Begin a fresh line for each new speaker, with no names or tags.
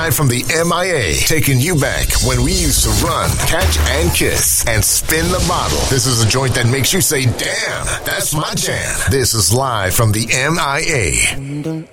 live from the MIA, taking you back when we used to run, catch and kiss, and spin the bottle. This is a joint that makes you say, damn, that's my jam. This is live from the MIA.